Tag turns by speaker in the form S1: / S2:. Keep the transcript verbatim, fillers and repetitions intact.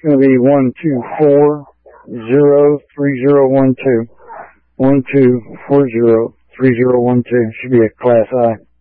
S1: going to be one two four zero three zero one two. one two four zero three zero one two. Should be a class I.